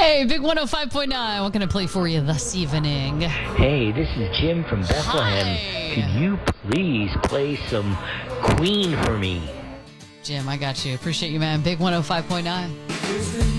Hey, Big 105.9. What can I play for you this evening? Hey, this is Jim from Bethlehem. Hi. Could you please play some Queen for me? Jim, I got you. Appreciate you, man. Big 105.9.